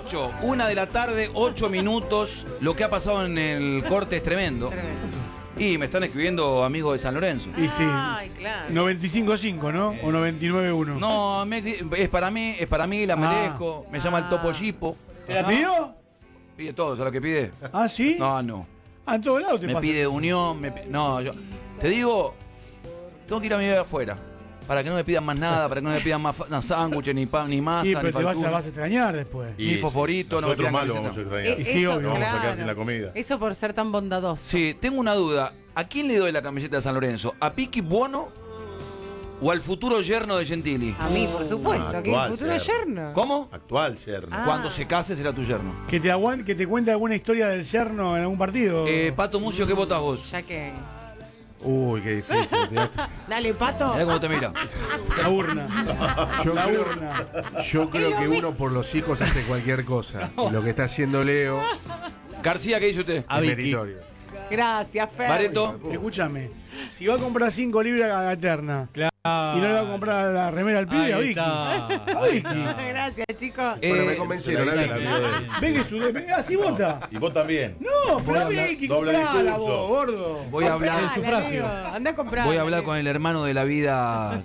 8, 1 de la tarde, 8 minutos. Lo que ha pasado en el corte es tremendo. Y me están escribiendo amigos de San Lorenzo. Y sí. Ay, claro. 95.5, ¿no? O 99.1. No, es para mí, la merezco. Me llama el Topo Chipo. ¿Te la pidió? Pide todo, ¿sabes lo que pide? ¿Ah, sí? No. Ah, en todos lados te Me pasa. pide unión. No, yo. Te digo, tengo que ir a mi vida afuera. Para que no me pidan más nada, para que no me pidan más sándwiches, ni pan, ni masa, Sí, ni pero te vas factura, a extrañar después. ni fosforito, no me Nosotros pidan más lo camiseta. vamos a extrañar. Y sí, obvio. Vamos a quedar claro. sin la comida. Eso por ser tan bondadoso. Sí, tengo una duda. ¿A quién le doy la camiseta de San Lorenzo? ¿A Piqui Buono o al futuro yerno de Gentili? A mí, por supuesto. Que el Actual futuro yerno. yerno. ¿Cómo? Actual yerno. Ah. Cuando se case será tu yerno. Que te cuente alguna historia del yerno en algún partido. Pato Mucio, ¿qué votas vos? Ya que. Uy, qué difícil. Dale, Pato. Mirá cómo te mira. La urna. Yo La creo, urna. yo creo que uno por los hijos hace cualquier cosa. Y lo que está haciendo Leo García, ¿qué dice usted? es meritorio. Gracias, Fer. Bareto. Escúchame. Si va a comprar 5 libras a Eterna y no le va a comprar la remera al pibe, a Vicky. A Vicky. Gracias, chicos. Bueno, me convencieron. la ¿eh? vida de- Ven que su. Así vota. Y vos también. No, pero a Vicky, doble comprala discurso. vos, gordo. Voy a hablar, Anda a comprar. voy a hablar con el hermano de la vida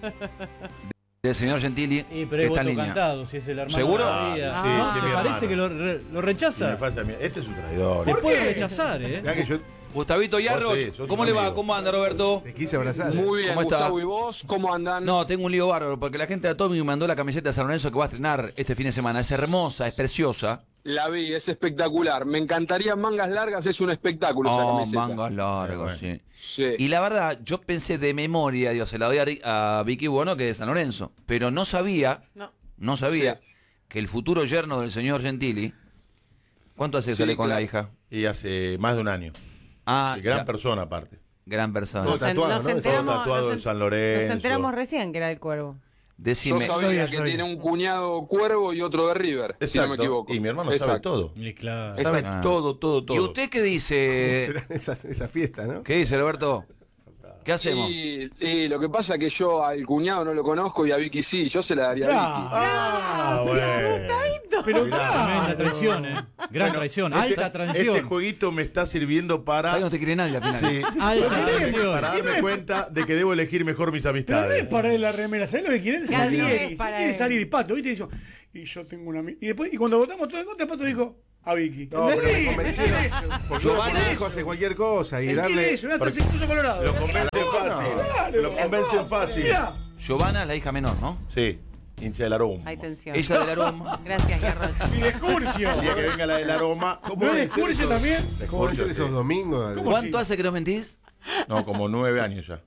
del señor Gentili, Sí, que pero hay está en voto línea. cantado, si es el hermano. ¿Seguro? de la vida. Sí, ¿No? sí, ¿Te mi parece hermano. que lo Si me rechaza? falla a mí. Este es un traidor. Te ¿Por puede qué? rechazar, Mirá que yo Gustavito Yarro, Vos sí, sos ¿cómo un le va? amigo. ¿Cómo anda, Roberto? te quise abrazar. Muy bien, ¿Cómo está? Gustavo, ¿y vos? ¿Cómo andan? No, tengo un lío bárbaro, porque la gente de Atomi me mandó la camiseta de San Lorenzo que va a estrenar este fin de semana. Es hermosa, es preciosa. La vi, es espectacular. Me encantaría mangas largas, es un espectáculo esa Oh, camiseta. mangas largos, Bueno. sí. Sí. Y la verdad, yo pensé de memoria, Dios, se la doy a Vicky Buono, que es de San Lorenzo. Pero no sabía Sí. que el futuro yerno del señor Gentili, ¿cuánto hace que Sí, sale con claro. la hija? Y hace más de un año. Ah, Gran ya, persona aparte. gran persona. Todo tatuado, ¿no? Todo tatuado en San Lorenzo. Nos enteramos recién que era del Cuervo. Yo Decime, sabía que soy. tiene un cuñado cuervo y otro de River, si no me equivoco. Y mi hermano sabe Exacto. todo. Y claro. Exacto. Sabe Ah. todo. ¿y usted qué dice? Será esa fiesta, ¿no? ¿Qué dice, Roberto? ¿Qué hacemos? Y lo que pasa es que yo al cuñado no lo conozco y a Vicky sí, yo se la daría a Vicky. Ah, bueno. Pero Tremenda traición, ¿eh? Gran Bueno, traición, este- alta traición. Este jueguito me está sirviendo para, Ahí no te quiere nadie al final. sí, Alta traición. para darme cuenta de que debo elegir mejor mis Pero no amistades. es para él la remera, ¿sabes lo que quiere? Claro, Salir. no es Si para quiere él. salir Pato, ¿viste? Y yo tengo una. Y después, y cuando votamos todos en contra, Pato dijo a Vicky. No, pero me Sí, convencieron. ¿qué es eso? Porque Giovanna uno por es- hijo hace cualquier cosa y Él quiere darle. eso, hasta se puso colorado. Lo convencen fácil. Claro. Lo convencen fácil. Mirá, Giovanna es la hija menor, ¿no? Sí, hincha del aroma. Hay tensión. Ella del aroma. Gracias, Garrocha. y de Excursio. El día que venga la del aroma. ¿No es de Excursio también? ¿Cómo van a ser esos Sí. domingos? ¿Cómo? ¿Cuánto sí? hace que no mentís? No, como 9 años ya.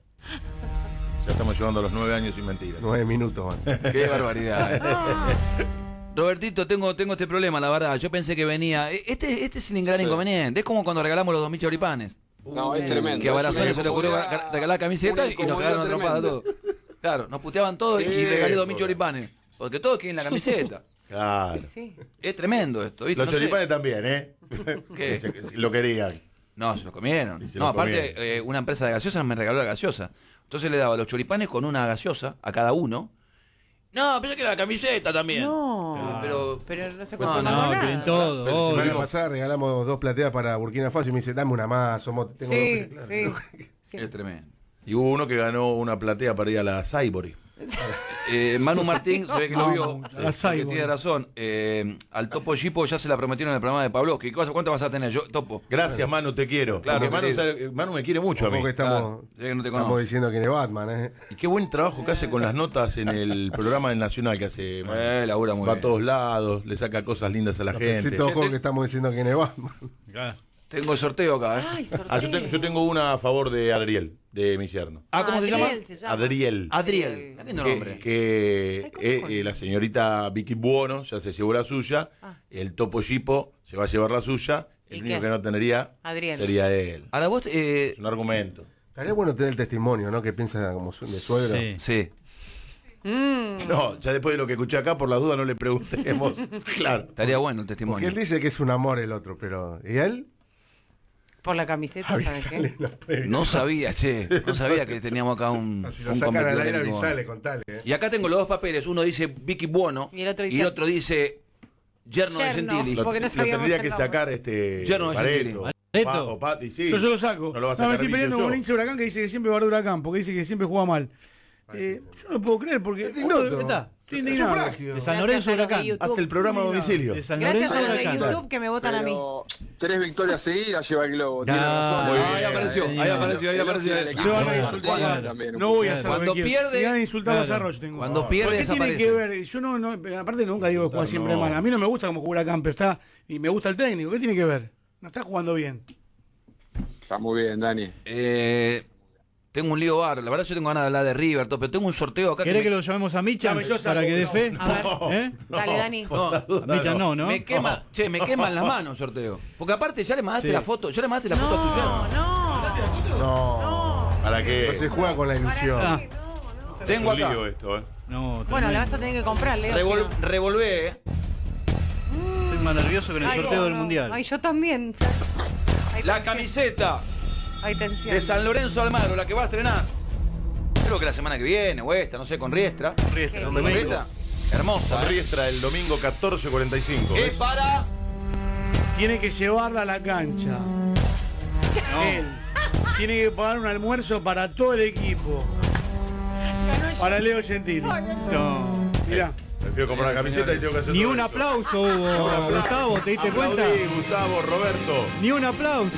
Ya estamos llegando a los 9 años sin mentiras. 9 minutos, van. Qué barbaridad. Robertito, tengo este problema, la verdad. Yo pensé que venía. Este es el gran Sí. inconveniente. Es como cuando regalamos los 2000 choripanes. No, es tremendo. Que a Es Barazón una se le ocurrió incomodidad- regalar camiseta una y nos cagaron incomodidad a todo. Claro, nos puteaban todos y regalé 2000 choripanes. Porque todos quieren la camiseta. Claro. Sí. Es tremendo esto, ¿viste? Los No sé. choripanes también, ¿eh? ¿Qué? Lo querían. No, se lo comieron. Y se No, lo aparte, comieron. una empresa de gaseosa me regaló la gaseosa. Entonces le daba los choripanes con una gaseosa a cada uno. No, pensé que era la camiseta también. No. Pero no se No, cuenta no, nada. quieren todo. Pero la obvio. semana pasada regalamos 2 plateas para Burkina Faso y me dice, dame una más, tengo Sí, dos- claro. sí. Sí. es tremendo. Y hubo uno que ganó una platea para ir a la Saibory. Manu Martín, se ve que lo vio, a la que Saibo. tiene razón. Al Topo Gipo ya se la prometieron en el programa de Pablo. ¿Cuánto vas a tener yo, Topo? Gracias, Manu, te quiero. Claro, Porque Manu, querido. Manu me quiere mucho a mí. Ojo que estamos, Sé que no te estamos conozco. diciendo quién es Batman, ¿eh? Y qué buen trabajo que hace con las notas en el programa del Nacional que hace Manu. Labura muy Va a bien. todos lados, le saca cosas lindas a la gente. Pensé todo Sí, juego te- que estamos diciendo quién es Batman. Claro. Tengo el sorteo acá, ¿eh? Ay, sorteo. Ah, yo tengo una a favor de Adriel, de mi yerno. ¿Cómo se llama? Adriel se llama. Adriel. Adriel. Qué lindo nombre. Que Ay, ¿cómo la señorita Vicky Buono ya se llevó la suya, el Topo Gipo se va a llevar la suya, ¿Y el único qué? que no tendría Adriel. sería él. Ahora vos, Es un argumento. Estaría bueno tener el testimonio, ¿no? Que piensa como de suegro. Sí. sí. No, ya después de lo que escuché acá, por las dudas no le preguntemos. Claro. Estaría bueno el Porque testimonio. él dice que es un amor el otro, pero. ¿Y él? Por la camiseta, ¿sabes Avisale, qué? no puede. No sabía, che. No sabía que teníamos acá un. Si lo un sacan al competidor aire, técnico. avisale, contale. ¿eh? Y acá tengo los dos papeles. Uno dice Vicky Buono Y el otro dice- y el otro dice Yerno de Yerno. Gentili. Lo, Porque no lo sabíamos tendría el que nombre. sacar Yerno de Gentili. Pareto. O Pati, sí. Yo lo saco. No lo va a me sacar estoy peleando Vinicio con un yo. hincha de Huracán que dice que siempre va a Huracán, porque dice que siempre juega mal. Yo no puedo creer, porque. No, Está. estoy indignado. De San Lorenzo Gracias a los de Huracán. YouTube. Hace el programa a domicilio. De San Gracias Lorenzo a los de Huracán. YouTube que me votan a mí. Pero 3 victorias seguidas lleva el globo. Tiene Ah, razón. muy Ahí bien. apareció, ahí apareció, ahí apareció. El equipo. Me van a Bueno, insultar. bueno, también, un No poco. voy a hacer Cuando lo que quiero. pierde- Me van a insultar a Claro. Sarroch tengo. Cuando pierde, ¿Por qué tiene desaparece. que ver? Yo no, aparte nunca digo que juega siempre no. mal. A mí no me gusta cómo juega Huracán, pero está. Y me gusta el técnico. ¿Qué tiene que ver? No está jugando bien. Está muy bien, Dani. Tengo un lío bar. La verdad yo tengo ganas de hablar de River, todo, pero tengo un sorteo acá. ¿Querés que lo llamemos a Michan Dame, yo saco, para que dé no. fe? A ver, ¿Eh? dale, Dani. No, A Michan no, ¿no? me queman las manos sorteo. Porque aparte ya le mandaste Sí. la foto, ya le mandaste la foto a tu yerno. No. ¿Para qué? No se juega con la ilusión. Ah, Tengo Un acá. lío esto, no, Bueno, la tremendo. vas a tener que comprar, Leo. Revolvé, Estoy más nervioso con el Ay, sorteo no, del no. Mundial. Ay, yo también. Hay la tensión. camiseta Hay tensión. de San Lorenzo Almagro, la que va a estrenar. Creo que la semana que viene, o esta, no sé, con Riestra. Riestra, Con domingo. Riestra. Hermosa. ¿eh? Riestra el domingo 14:45. Es para. Tiene que llevarla a la cancha. Él. Tiene que pagar un almuerzo para todo el equipo. Para Leo Gentili. No. Mirá. Prefiero comprar la camiseta y tengo que hacer Ni todo un esto. aplauso hubo, Gustavo, ¿te diste cuenta? Aplaudí, Gustavo, Roberto. Ni un aplauso.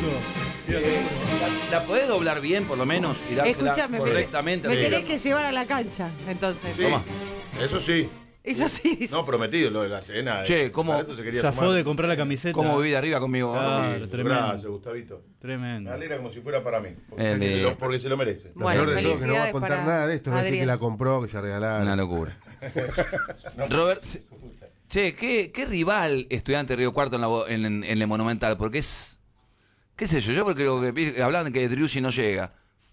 ¿La podés doblar bien, por lo menos? Y dársela Escúchame, correctamente. me al tenés yerno? que llevar a la cancha, entonces. Sí, Toma. eso sí. Eso sí. dice. No, prometido lo de la cena. Che, ¿cómo- Para esto se quería Zafó sumar. de comprar la camiseta. ¿Cómo viví de arriba conmigo? Claro, Sí, tremendo. Gracias, Gustavito. Me Tremendo. alegra como si fuera para mí. El, Porque se lo merece. Lo Bueno, peor de todo es que no va a felicidades contar para nada de esto. No va a decir Adrián. que la compró, que se regalaron. Una locura. Robert, che, ¿qué rival Estudiante de Río Cuarto en el Monumental? Porque es, qué sé yo creo que hablan que Driussi no llega.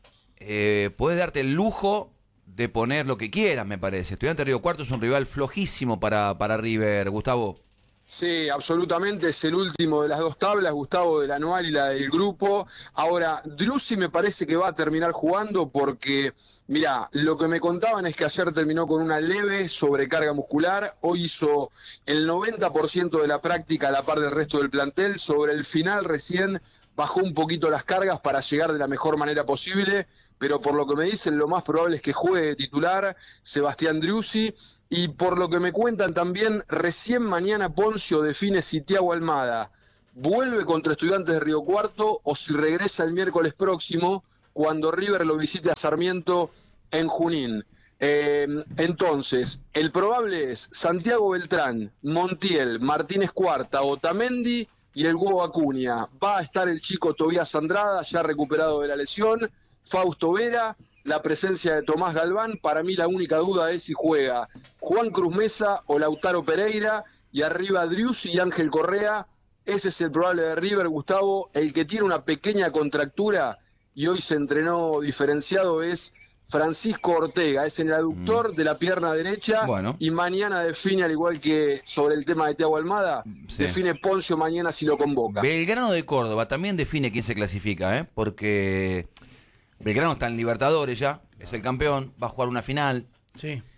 Podés darte el lujo de poner lo que quieras, me parece. Estudiante de Río Cuarto es un rival flojísimo para River, Gustavo. Sí, absolutamente, es el último de las dos tablas, Gustavo, del anual y la del grupo. Ahora, Driussi me parece que va a terminar jugando porque, mirá, lo que me contaban es que ayer terminó con una leve sobrecarga muscular, hoy hizo el 90% de la práctica a la par del resto del plantel, sobre el final recién bajó un poquito las cargas para llegar de la mejor manera posible, pero por lo que me dicen lo más probable es que juegue de titular Sebastián Driussi, y por lo que me cuentan también, recién mañana Poncio define si Thiago Almada vuelve contra Estudiantes de Río Cuarto o si regresa el miércoles próximo cuando River lo visite a Sarmiento en Junín. Entonces, el probable es Santiago Beltrán, Montiel, Martínez Cuarta, Otamendi y el huevo Acuña. Va a estar el chico Tobías Andrada, ya recuperado de la lesión, Fausto Vera, la presencia de Tomás Galván. Para mí la única duda es si juega Juan Cruz Mesa o Lautaro Pereira, y arriba Driussi y Ángel Correa. Ese es el probable de River, Gustavo. El que tiene una pequeña contractura y hoy se entrenó diferenciado es Francisco Ortega, es en el aductor de la pierna derecha. Bueno. Y mañana define, al igual que sobre el tema de Thiago Almada, Sí. define Poncio mañana si lo convoca. Belgrano de Córdoba también define quién se clasifica, porque Belgrano está en Libertadores ya, es el campeón, va a jugar una final. Sí.